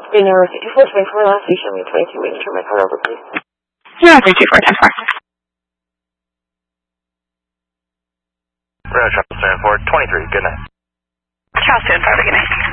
Green Arrow 5424, last you show me 22 weeks. Turn my car over, please. 0324, 10-4. Road Charleston 4, 23, good night. Charleston 4, good night.